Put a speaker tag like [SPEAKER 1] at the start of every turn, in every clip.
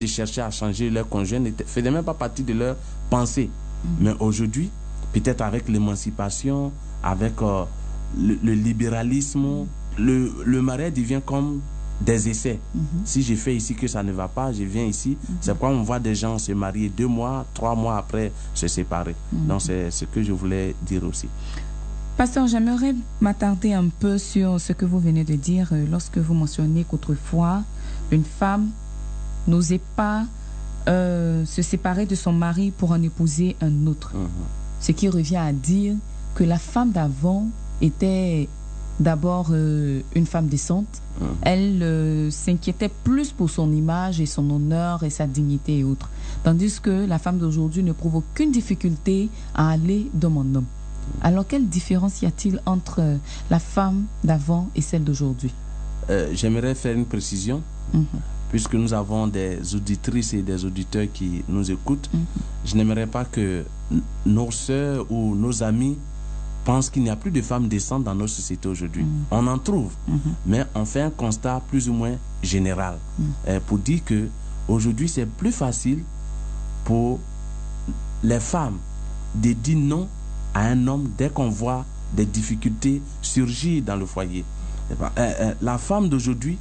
[SPEAKER 1] de chercher à changer leur conjoint ne faisait même pas partie de leur pensée. Mais aujourd'hui, peut-être avec l'émancipation, avec le libéralisme, le mariage devient comme des essais. Si je fais ici que ça ne va pas, je viens ici. C'est pourquoi on voit des gens se marier 2 mois, 3 mois après se séparer. Donc c'est ce que je voulais dire aussi.
[SPEAKER 2] Pasteur, j'aimerais m'attarder un peu sur ce que vous venez de dire lorsque vous mentionnez qu'autrefois, une femme n'osait pas se séparer de son mari pour en épouser un autre. Ce qui revient à dire que la femme d'avant était d'abord une femme décente. Elle s'inquiétait plus pour son image et son honneur et sa dignité et autres. Tandis que la femme d'aujourd'hui ne trouve aucune difficulté à aller d'homme en homme. Alors, quelle différence y a-t-il entre la femme d'avant et celle d'aujourd'hui?
[SPEAKER 1] J'aimerais faire une précision, puisque nous avons des auditrices et des auditeurs qui nous écoutent. Je n'aimerais pas que nos sœurs ou nos amis pensent qu'il n'y a plus de femmes décentes dans nos sociétés aujourd'hui. On en trouve, mais on fait un constat plus ou moins général pour dire que aujourd'hui c'est plus facile pour les femmes de dire non à un homme dès qu'on voit des difficultés surgir dans le foyer. La femme d'aujourd'hui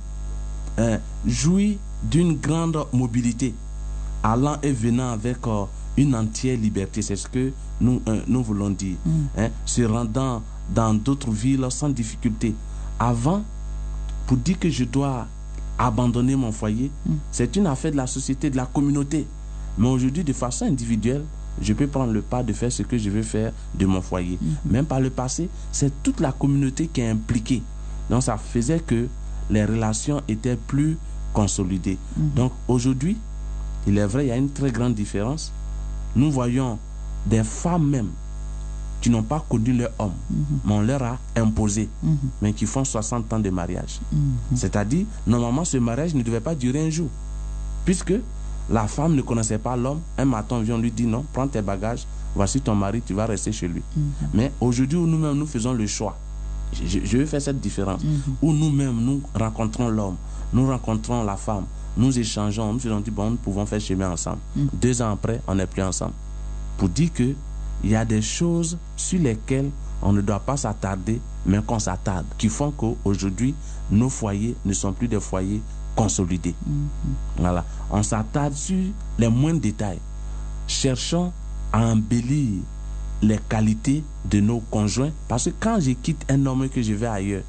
[SPEAKER 1] jouit d'une grande mobilité, allant et venant avec une entière liberté. C'est ce que nous voulons dire. Se rendant dans d'autres villes sans difficulté. Avant, pour dire que je dois abandonner mon foyer, c'est une affaire de la société, de la communauté. Mais aujourd'hui, de façon individuelle, je peux prendre le pas de faire ce que je veux faire de mon foyer. Même par le passé, c'est toute la communauté qui est impliquée. Donc ça faisait que les relations étaient plus consolidées. Donc aujourd'hui, il est vrai, il y a une très grande différence. Nous voyons des femmes même qui n'ont pas connu leur homme, mais on leur a imposé, mais qui font 60 ans de mariage. C'est-à-dire, normalement, ce mariage ne devait pas durer un jour, puisque la femme ne connaissait pas l'homme. Un matin, on vient lui dire non, prends tes bagages, voici ton mari, tu vas rester chez lui. Mais aujourd'hui, où nous-mêmes, nous faisons le choix, je veux faire cette différence, où nous-mêmes, nous rencontrons l'homme, nous rencontrons la femme, nous échangeons, nous faisons dit, bon, nous pouvons faire chemin ensemble. 2 ans après, on n'est plus ensemble. Pour dire qu'il y a des choses sur lesquelles on ne doit pas s'attarder, mais qu'on s'attarde, qui font qu'aujourd'hui, nos foyers ne sont plus des foyers consolidés. Voilà. On s'attarde sur les moindres détails. Cherchons à embellir les qualités de nos conjoints, parce que quand je quitte un homme et que je vais ailleurs,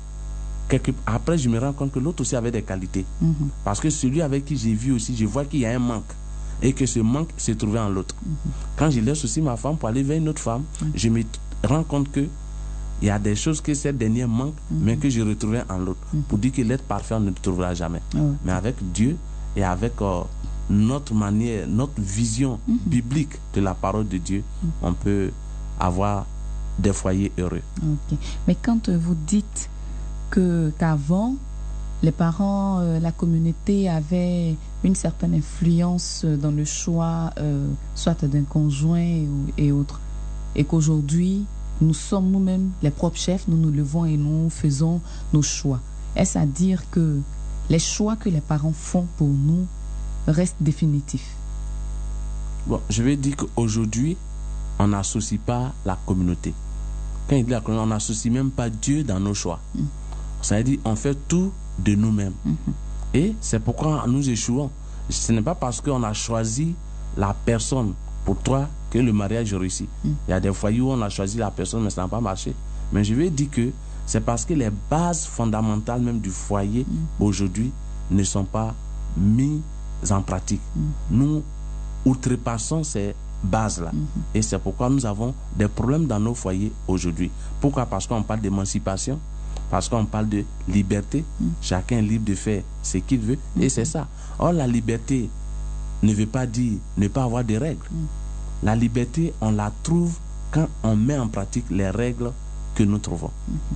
[SPEAKER 1] après je me rends compte que l'autre aussi avait des qualités. Parce que celui avec qui j'ai vu aussi, je vois qu'il y a un manque, et que ce manque se trouvait en l'autre. Quand je laisse aussi ma femme pour aller vers une autre femme, je me rends compte que il y a des choses que cette dernière manque, mais que je retrouvais en l'autre. Pour dire que l'être parfait, on ne le trouvera jamais. Mais avec Dieu et avec notre manière, notre vision biblique de la parole de Dieu, on peut avoir des foyers heureux.
[SPEAKER 2] Mais quand vous dites qu'avant, les parents, la communauté avait une certaine influence dans le choix, soit d'un conjoint et autres, et qu'aujourd'hui, nous sommes nous-mêmes les propres chefs, nous nous levons et nous faisons nos choix. Est-ce à dire que les choix que les parents font pour nous restent définitifs?
[SPEAKER 1] Bon, je vais dire qu'aujourd'hui, on n'associe pas la communauté. Quand il dit la communauté, on n'associe même pas Dieu dans nos choix. Ça veut dire qu'on fait tout de nous-mêmes. Et c'est pourquoi nous échouons. Ce n'est pas parce qu'on a choisi la personne pour toi que le mariage réussit. Il y a des foyers où on a choisi la personne, mais ça n'a pas marché. Mais je vais dire que c'est parce que les bases fondamentales même du foyer aujourd'hui ne sont pas mises en pratique. Nous outrepassons ces bases-là. Et c'est pourquoi nous avons des problèmes dans nos foyers aujourd'hui. Pourquoi? Parce qu'on parle d'émancipation, parce qu'on parle de liberté. Chacun est libre de faire ce qu'il veut, et c'est ça. Or, la liberté ne veut pas dire ne pas avoir de règles. La liberté, on la trouve quand on met en pratique les règles que nous trouvons.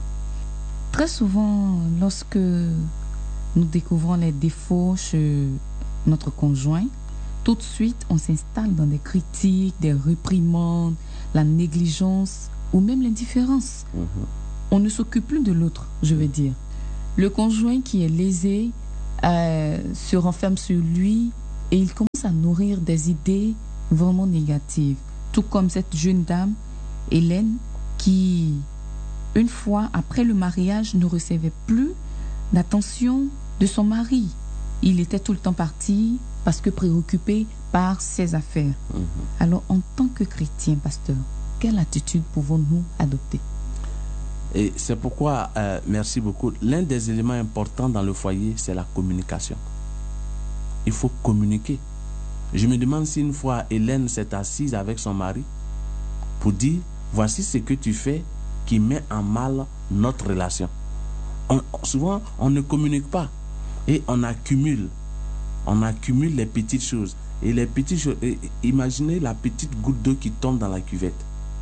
[SPEAKER 2] Très souvent, lorsque nous découvrons les défauts chez notre conjoint, tout de suite, on s'installe dans des critiques, des réprimandes, la négligence ou même l'indifférence. On ne s'occupe plus de l'autre, je veux dire. Le conjoint qui est lésé se renferme sur lui et il commence à nourrir des idées vraiment négatives. Tout comme cette jeune dame, Hélène, qui, une fois après le mariage, ne recevait plus l'attention de son mari. Il était tout le temps parti parce que préoccupé par ses affaires. Alors, en tant que chrétien, pasteur, quelle attitude pouvons-nous adopter?
[SPEAKER 1] Et c'est pourquoi, merci beaucoup, l'un des éléments importants dans le foyer, c'est la communication. Il faut communiquer. Je me demande si une fois Hélène s'est assise avec son mari pour dire, voici ce que tu fais qui met en mal notre relation. Souvent, on ne communique pas et on accumule les petites choses. Et les petites choses, imaginez la petite goutte d'eau qui tombe dans la cuvette.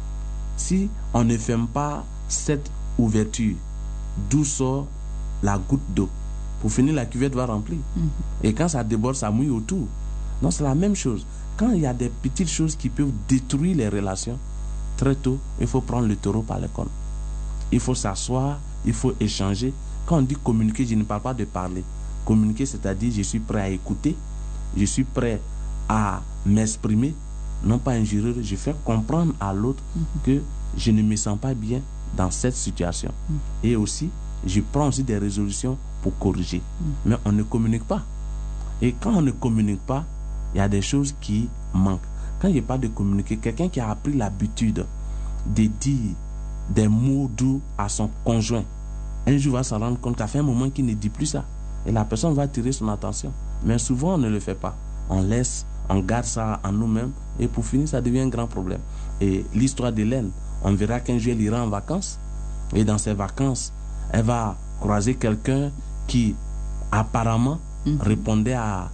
[SPEAKER 1] Si on ne ferme pas cette ouverture, d'où sort la goutte d'eau? Pour finir, la cuvette va remplir. Et quand ça déborde, ça mouille autour. Donc c'est la même chose. Quand il y a des petites choses qui peuvent détruire les relations, très tôt, il faut prendre le taureau par les cornes. Il faut s'asseoir, il faut échanger. Quand on dit communiquer, je ne parle pas de parler. Communiquer, c'est-à-dire je suis prêt à écouter, je suis prêt à m'exprimer, non pas injurieux, je fais comprendre à l'autre que je ne me sens pas bien dans cette situation. Et aussi, je prends aussi des résolutions pour corriger. Mais on ne communique pas. Et quand on ne communique pas, il y a des choses qui manquent. Quand il n'y a pas de communiquer, quelqu'un qui a appris l'habitude de dire des mots doux à son conjoint, un jour va se rendre compte qu'à fait un moment qu'il ne dit plus ça. Et la personne va attirer son attention. Mais souvent, on ne le fait pas. On laisse, on garde ça en nous-mêmes. Et pour finir, ça devient un grand problème. Et l'histoire d'Hélène, on verra qu'un jour, elle ira en vacances. Et dans ses vacances, elle va croiser quelqu'un qui, apparemment, répondait à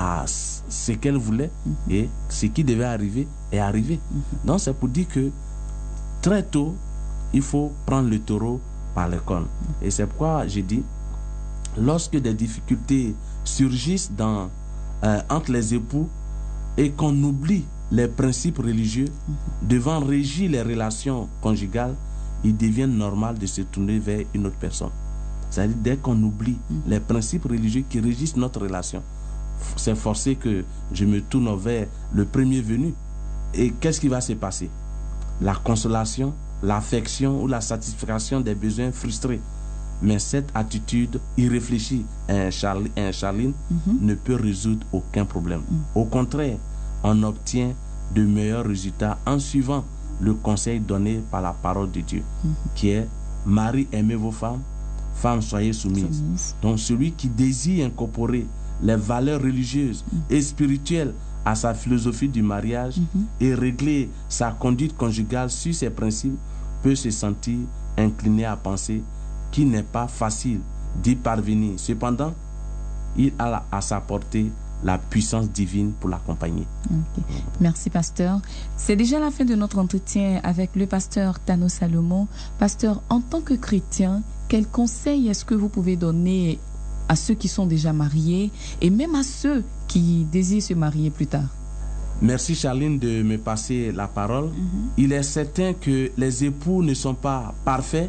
[SPEAKER 1] ce qu'elle voulait. Et ce qui devait arriver est arrivé. Donc, c'est pour dire que très tôt, il faut prendre le taureau par les cornes. Et c'est pourquoi j'ai dit, lorsque des difficultés surgissent entre les époux et qu'on oublie les principes religieux devant régir les relations conjugales, il devient normal de se tourner vers une autre personne. C'est-à-dire dès qu'on oublie les principes religieux qui régissent notre relation, c'est forcé que je me tourne vers le premier venu. Et qu'est-ce qui va se passer? La consolation, l'affection ou la satisfaction des besoins frustrés. Mais cette attitude irréfléchie, Charline, ne peut résoudre aucun problème. Au contraire, on obtient de meilleurs résultats en suivant le conseil donné par la parole de Dieu, qui est « Marie, aimez vos femmes, femmes, soyez soumises ». Donc celui qui désire incorporer les valeurs religieuses et spirituelles à sa philosophie du mariage et régler sa conduite conjugale sur ces principes peut se sentir incliné à penser qu'il n'est pas facile d'y parvenir. Cependant, il a à sa portée la puissance divine pour l'accompagner.
[SPEAKER 2] Merci, pasteur. C'est déjà la fin de notre entretien avec le pasteur Tano Salomon. Pasteur, en tant que chrétien, quel conseil est-ce que vous pouvez donner à ceux qui sont déjà mariés et même à ceux qui désirent se marier plus tard?
[SPEAKER 1] Merci Charline de me passer la parole. Il est certain que les époux ne sont pas parfaits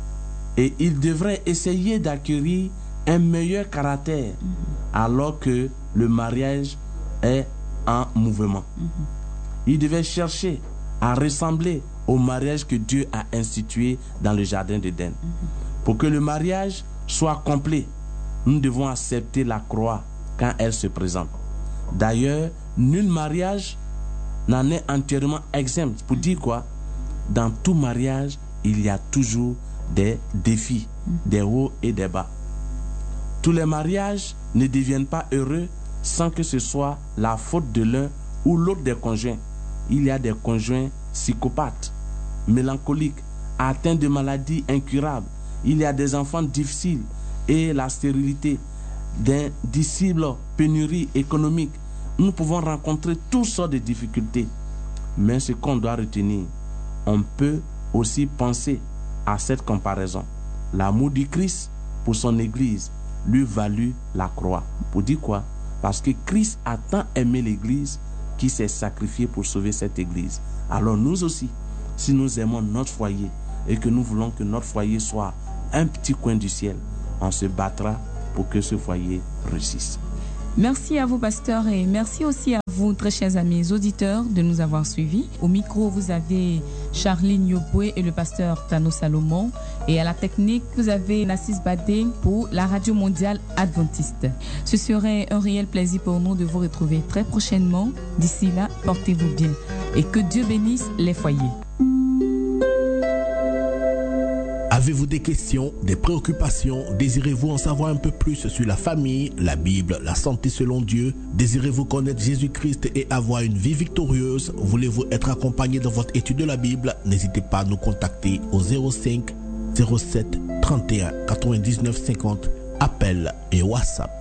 [SPEAKER 1] et ils devraient essayer d'acquérir un meilleur caractère alors que le mariage est en mouvement. Ils devaient chercher à ressembler au mariage que Dieu a institué dans le jardin d'Éden. Pour que le mariage soit complet, nous devons accepter la croix quand elle se présente. D'ailleurs, nul mariage n'en est entièrement exempt. Pour dire quoi? Dans tout mariage, il y a toujours des défis, des hauts et des bas. Tous les mariages ne deviennent pas heureux sans que ce soit la faute de l'un ou l'autre des conjoints. Il y a des conjoints psychopathes, mélancoliques, atteints de maladies incurables. Il y a des enfants difficiles et la stérilité, d'indicibles pénuries économiques. Nous pouvons rencontrer toutes sortes de difficultés. Mais ce qu'on doit retenir, on peut aussi penser à cette comparaison. L'amour du Christ pour son Église lui valut la croix. Pour dire quoi? Parce que Christ a tant aimé l'Église qu'il s'est sacrifié pour sauver cette Église. Alors nous aussi, si nous aimons notre foyer et que nous voulons que notre foyer soit un petit coin du ciel, on se battra pour que ce foyer réussisse.
[SPEAKER 2] Merci à vous, pasteur, et merci aussi à vous, très chers amis auditeurs, de nous avoir suivis. Au micro, vous avez Charline Yoboué et le pasteur Tano Salomon. Et à la technique, vous avez Nassis Badé pour la Radio Mondiale Adventiste. Ce serait un réel plaisir pour nous de vous retrouver très prochainement. D'ici là, portez-vous bien et que Dieu bénisse les foyers.
[SPEAKER 3] Avez-vous des questions, des préoccupations? Désirez-vous en savoir un peu plus sur la famille, la Bible, la santé selon Dieu? Désirez-vous connaître Jésus-Christ et avoir une vie victorieuse? Voulez-vous être accompagné dans votre étude de la Bible? N'hésitez pas à nous contacter au 05 07 31 99 50, appel et WhatsApp.